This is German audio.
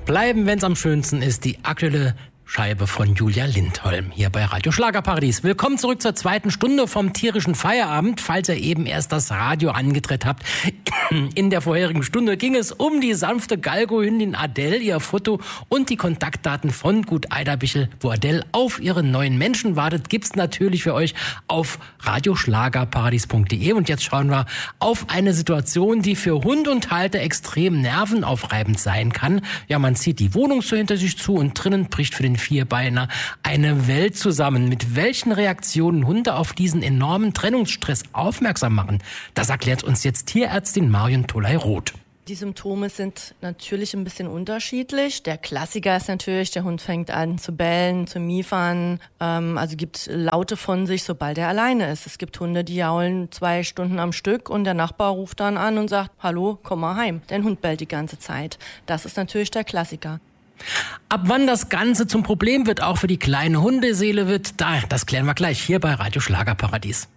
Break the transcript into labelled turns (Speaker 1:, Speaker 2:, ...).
Speaker 1: Bleiben, wenn's am schönsten ist, die aktuelle Scheibe von Julia Lindholm hier bei Radio Schlagerparadies. Willkommen zurück zur zweiten Stunde vom tierischen Feierabend. Falls ihr eben erst das Radio angedreht habt, in der vorherigen Stunde ging es um die sanfte Galgo-Hündin Adele, ihr Foto und die Kontaktdaten von Gut Eiderbichel. Wo Adele auf ihren neuen Menschen wartet, gibt's natürlich für euch auf radioschlagerparadies.de. Und jetzt schauen wir auf eine Situation, die für Hund und Halter extrem nervenaufreibend sein kann. Ja, man zieht die Wohnung so hinter sich zu und drinnen bricht für den Vierbeiner eine Welt zusammen. Mit welchen Reaktionen Hunde auf diesen enormen Trennungsstress aufmerksam machen, das erklärt uns jetzt Tierärztin Marion Toley-Roth.
Speaker 2: Die Symptome sind natürlich ein bisschen unterschiedlich. Der Klassiker ist natürlich, der Hund fängt an zu bellen, zu miefern, also gibt Laute von sich, sobald er alleine ist. Es gibt Hunde, die jaulen 2 Stunden am Stück und der Nachbar ruft dann an und sagt, hallo, komm mal heim. Dein Hund bellt die ganze Zeit. Das ist natürlich der Klassiker.
Speaker 1: Ab wann das Ganze zum Problem wird, auch für die kleine Hundeseele wird, das klären wir gleich hier bei Radio Schlagerparadies.